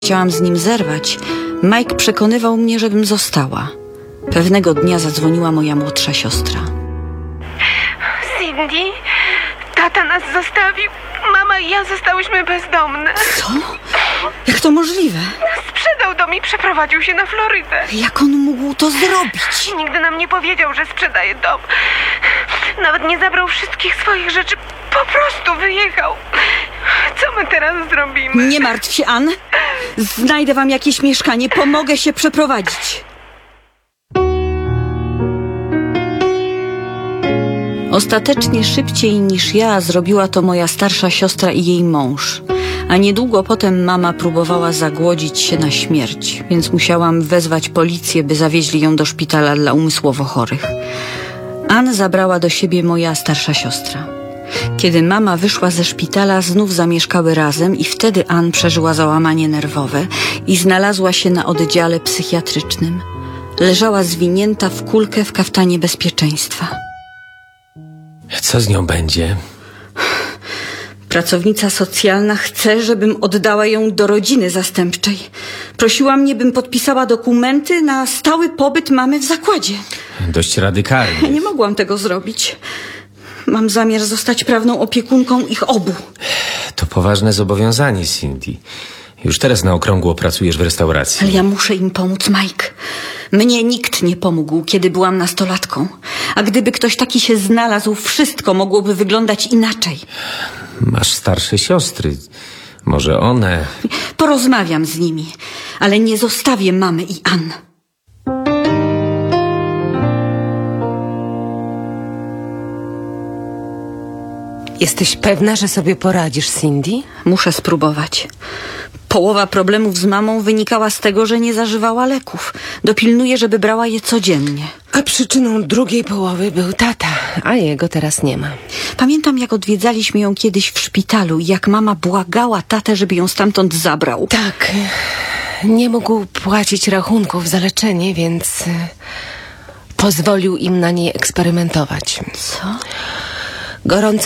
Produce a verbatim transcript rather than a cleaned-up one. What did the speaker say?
Chciałam z nim zerwać. Mike przekonywał mnie, żebym została. Pewnego dnia zadzwoniła moja młodsza siostra. Cindy, tata nas zostawił. Mama i ja zostałyśmy bezdomne. Co? Jak to możliwe? Sprzedał dom i przeprowadził się na Florydę. Jak on mógł to zrobić? Nigdy nam nie powiedział, że sprzedaje dom. Nawet nie zabrał wszystkich swoich rzeczy. Po prostu wyjechał. Co my teraz zrobimy? Nie martw się, Ann. Znajdę wam jakieś mieszkanie. Pomogę się przeprowadzić. Ostatecznie szybciej niż ja zrobiła to moja starsza siostra i jej mąż. A niedługo potem mama próbowała zagłodzić się na śmierć, więc musiałam wezwać policję, by zawieźli ją do szpitala dla umysłowo chorych. Ann zabrała do siebie moja starsza siostra. Kiedy mama wyszła ze szpitala, znów zamieszkały razem i wtedy Ann przeżyła załamanie nerwowe i znalazła się na oddziale psychiatrycznym. Leżała zwinięta w kulkę w kaftanie bezpieczeństwa. Co z nią będzie? Pracownica socjalna chce, żebym oddała ją do rodziny zastępczej. Prosiła mnie, bym podpisała dokumenty na stały pobyt mamy w zakładzie. Dość radykalnie. Nie mogłam tego zrobić. Mam zamiar zostać prawną opiekunką ich obu. To poważne zobowiązanie, Cindy. Już teraz na okrągło pracujesz w restauracji. Ale ja muszę im pomóc, Mike. Mnie nikt nie pomógł, kiedy byłam nastolatką. A gdyby ktoś taki się znalazł, wszystko mogłoby wyglądać inaczej. Masz starsze siostry. Może one... Porozmawiam z nimi, ale nie zostawię mamy i Ann. Jesteś pewna, że sobie poradzisz, Cindy? Muszę spróbować. Połowa problemów z mamą wynikała z tego, że nie zażywała leków. Dopilnuję, żeby brała je codziennie. A przyczyną drugiej połowy był tata, a jego teraz nie ma. Pamiętam, jak odwiedzaliśmy ją kiedyś w szpitalu i jak mama błagała tatę, żeby ją stamtąd zabrał. Tak, nie mógł płacić rachunków za leczenie, więc pozwolił im na niej eksperymentować. Co? Gorące